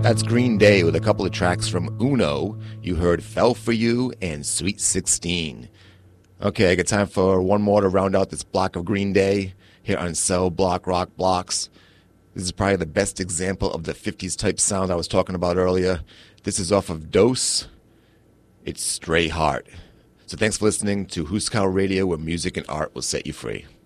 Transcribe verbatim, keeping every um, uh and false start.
That's Green Day with a couple of tracks from Uno. You heard Fell For You and Sweet sixteen. Okay, I got time for one more to round out this block of Green Day here on Cell Block Rock Blocks. This is probably the best example of the fifties type sound I was talking about earlier. This is off of Dose. It's Stray Heart. So thanks for listening to Huskow Radio, where music and art will set you free.